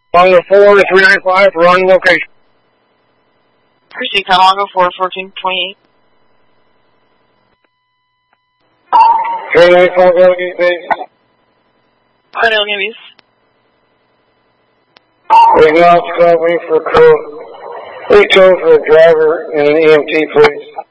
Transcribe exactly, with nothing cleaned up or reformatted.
Longo four three nine five for on location. Christy, Longo four fourteen twenty-eight. three nine five, Delegate base. Cornell Gabies. We now waiting for code. We told for a driver and an E M T, please.